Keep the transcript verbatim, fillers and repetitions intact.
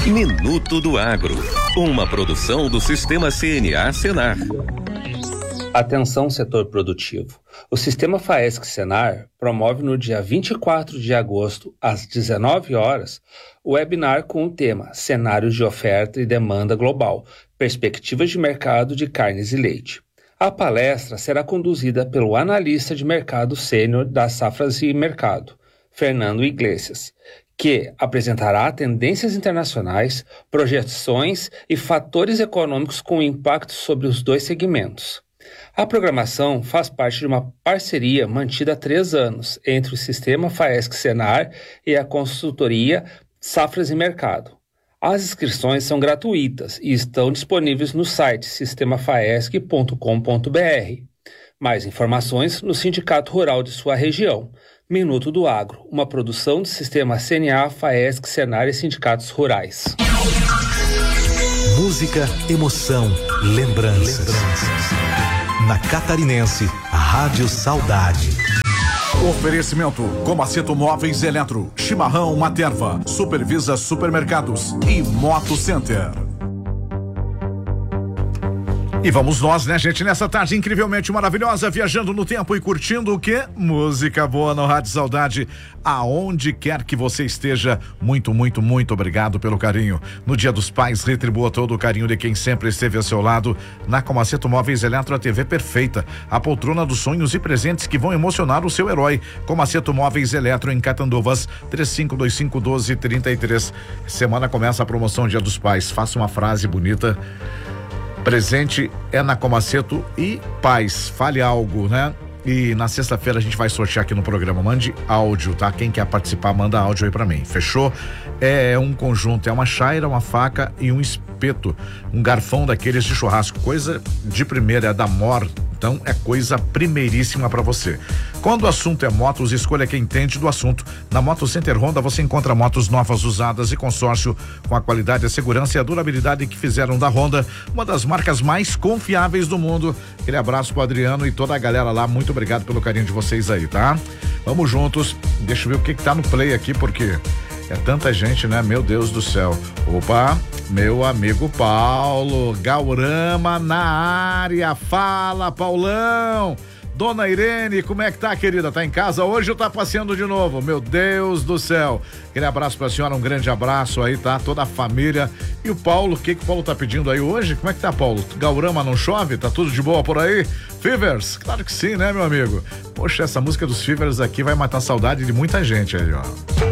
Minuto do Agro, uma produção do Sistema C N A Senar. Atenção, setor produtivo. O Sistema Faesc-Senar promove no dia vinte e quatro de agosto, às dezenove horas, o webinar com o tema Cenários de Oferta e Demanda Global, Perspectivas de Mercado de Carnes e Leite. A palestra será conduzida pelo analista de mercado sênior da Safras e Mercado, Fernando Iglesias, que apresentará tendências internacionais, projeções e fatores econômicos com impacto sobre os dois segmentos. A programação faz parte de uma parceria mantida há três anos entre o Sistema Faesc-Senar e a consultoria Safras e Mercado. As inscrições são gratuitas e estão disponíveis no site sistema faesc ponto com ponto br. Mais informações no Sindicato Rural de sua região. Minuto do Agro, uma produção do Sistema C N A, Faesc, Senar e Sindicatos Rurais. Música, emoção, lembranças. lembranças. Na Catarinense, a Rádio Saudade. Oferecimento: Comaceto Móveis Eletro, Chimarrão Materva, Supervisa Supermercados e Moto Center. E vamos nós, né, gente, nessa tarde incrivelmente maravilhosa, viajando no tempo e curtindo o quê? Música boa no Rádio Saudade, aonde quer que você esteja. Muito, muito, muito obrigado pelo carinho. No Dia dos Pais, retribua todo o carinho de quem sempre esteve ao seu lado. Na Comaceto Móveis Eletro, a T V perfeita, a poltrona dos sonhos e presentes que vão emocionar o seu herói. Comaceto Móveis Eletro, em Catanduvas, três cinco dois cinco, um dois três três. Semana começa a promoção Dia dos Pais. Faça uma frase bonita. Presente é na Comaceto e paz, fale algo, né? E na sexta-feira a gente vai sortear aqui no programa. Mande áudio, tá? Quem quer participar, manda áudio aí pra mim, fechou? É um conjunto, é uma chaira, uma faca e um espeto, um garfão daqueles de churrasco, coisa de primeira, é da Mor, então é coisa primeiríssima pra você. Quando o assunto é motos, escolha quem entende do assunto. Na Moto Center Honda você encontra motos novas, usadas e consórcio com a qualidade, a segurança e a durabilidade que fizeram da Honda uma das marcas mais confiáveis do mundo. Aquele abraço pro Adriano e toda a galera lá, muito obrigado pelo carinho de vocês aí, tá? Vamos juntos, deixa eu ver o que que tá no play aqui, porque é tanta gente, né? Meu Deus do céu. Opa, meu amigo Paulo, Gaurama na área, fala, Paulão. Dona Irene, como é que tá, querida? Tá em casa hoje ou tá passeando de novo? Meu Deus do céu. Aquele abraço pra senhora, um grande abraço aí, tá? Toda a família. E o Paulo, o que que o Paulo tá pedindo aí hoje? Como é que tá, Paulo? Gaurama não chove? Tá tudo de boa por aí? Fevers? Claro que sim, né, meu amigo? Poxa, essa música dos Fevers aqui vai matar saudade de muita gente aí, ó.